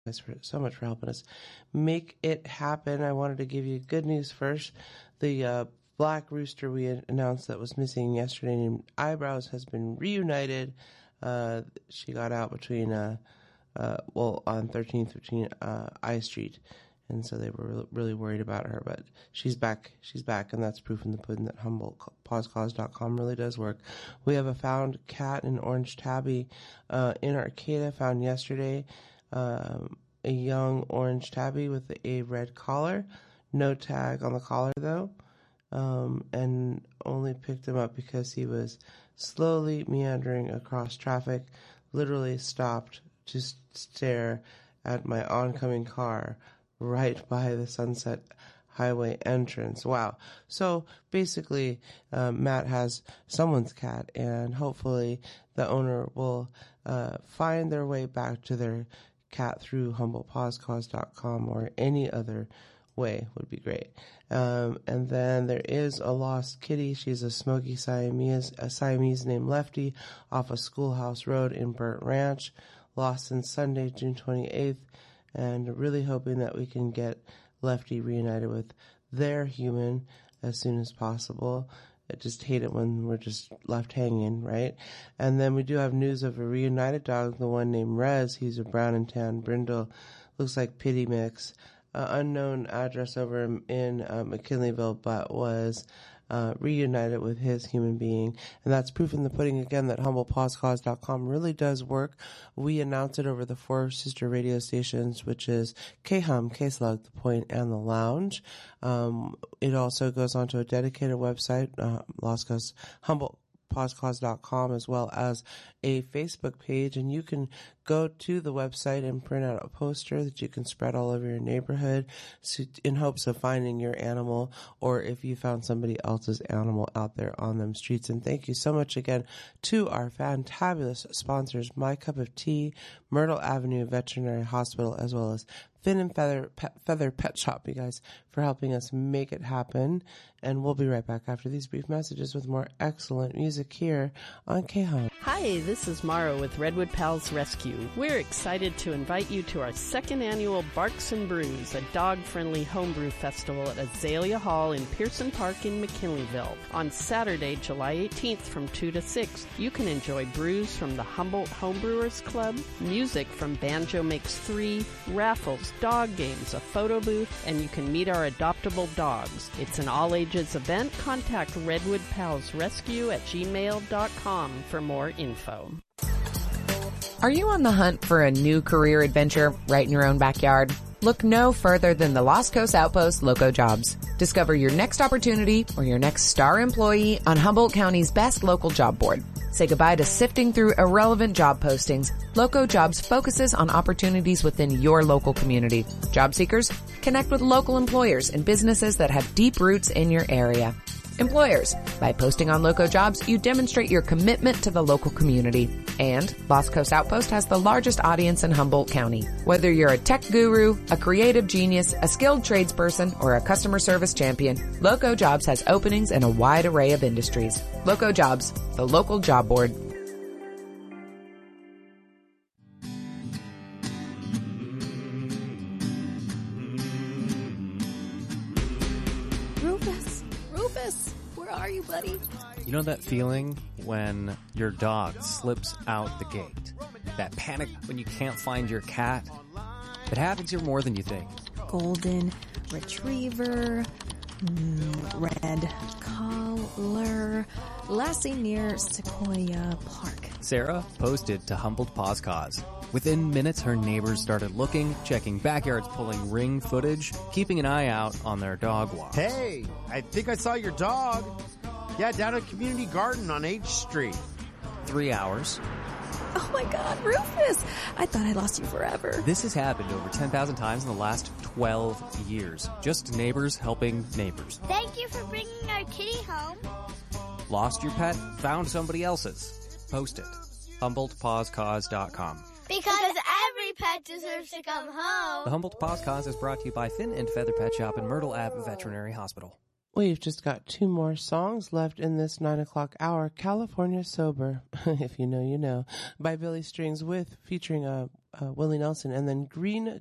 Thanks so much for helping us make it happen. I wanted to give you good news first. The black rooster we had announced that was missing yesterday named Eyebrows has been reunited. She got out between, on 13th between I Street. And so they were really worried about her, but she's back. She's back, and that's proof in the pudding that HumboldtPausCause.com really does work. We have a found cat in Orange Tabby in Arcata, found yesterday. A young orange tabby with a red collar. No tag on the collar, though. And only picked him up because he was slowly meandering across traffic, literally stopped to stare at my oncoming car right by the Sunset Highway entrance. Wow. So basically, Matt has someone's cat, and hopefully the owner will find their way back to their cat through HumboldtPausCause.com or any other way would be great. And then there is a lost kitty. She's a smoky Siamese named Lefty off of Schoolhouse Road in Burnt Ranch. Lost since Sunday, June 28th. And really hoping that we can get Lefty reunited with their human as soon as possible. I just hate it when we're just left hanging, right? And then we do have news of a reunited dog, the one named Rez. He's a brown and tan brindle. Looks like Pitty Mix. Unknown address over in McKinleyville, but was reunited with his human being. And that's proof in the pudding, again, that HumboldtPausCause.com really does work. We announce it over the 4 sister radio stations, which is K-Hum, K-Slug, The Point, and The Lounge. It also goes onto a dedicated website, HumboldtPausCause.com, as well as a Facebook page, and you can go to the website and print out a poster that you can spread all over your neighborhood in hopes of finding your animal, or if you found somebody else's animal out there on them streets. And thank you so much again to our fantabulous sponsors, My Cup of Tea, Myrtle Avenue Veterinary Hospital, as well as Fin and Feather Pet Shop, you guys, for helping us make it happen. And we'll be right back after these brief messages with more excellent music here on K-Hum. Hi, this is Mara with Redwood Pals Rescue. We're excited to invite you to our 2nd annual Barks and Brews, a dog-friendly homebrew festival at Azalea Hall in Pearson Park in McKinleyville. On Saturday, July 18th from 2 to 6, you can enjoy brews from the Humboldt Homebrewers Club, music from Banjo Makes 3, raffles, dog games, a photo booth, and you can meet our adoptable dogs. It's an all-ages event. Contact Redwood Pals Rescue at gmail.com for more info. Are you on the hunt for a new career adventure right in your own backyard? Look no further than the Los Coast Outpost Loco Jobs. Discover your next opportunity or your next star employee on Humboldt County's best local job board. Say goodbye to sifting through irrelevant job postings. Loco Jobs focuses on opportunities within your local community. Job seekers, connect with local employers and businesses that have deep roots in your area. Employers, by posting on Loco Jobs, you demonstrate your commitment to the local community. And Los Coast Outpost has the largest audience in Humboldt County. Whether you're a tech guru, a creative genius, a skilled tradesperson, or a customer service champion, Loco Jobs has openings in a wide array of industries. Loco Jobs, the local job board. Where are you, buddy? You know that feeling when your dog slips out the gate? That panic when you can't find your cat? It happens here more than you think. Golden Retriever, Red Collar, Lassie near Sequoia Park. Sarah posted to Humboldt Paws Cause. Within minutes, her neighbors started looking, checking backyards, pulling Ring footage, keeping an eye out on their dog walks. Hey, I think I saw your dog. Yeah, down at Community Garden on H Street. 3 hours. Oh my God, Rufus! I thought I lost you forever. This has happened over 10,000 times in the last 12 years. Just neighbors helping neighbors. Thank you for bringing our kitty home. Lost your pet? Found somebody else's? Post it. HumboldtPawsCause.com. Because every pet deserves to come home. The Humboldt Paws Cause is brought to you by Fin and Feather Pet Shop and Myrtle Ave Veterinary Hospital. We've just got 2 more songs left in this 9 o'clock hour. California Sober, if you know, you know, by Billy Strings featuring Willie Nelson, and then Green